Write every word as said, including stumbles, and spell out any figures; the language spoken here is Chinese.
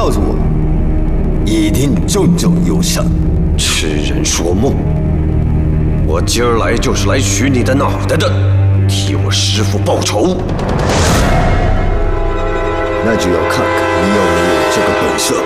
告诉我，一定炯炯有神。痴人说梦！我今儿来就是来取你的脑袋的，替我师父报仇。那就要看看你有没有这个本事了。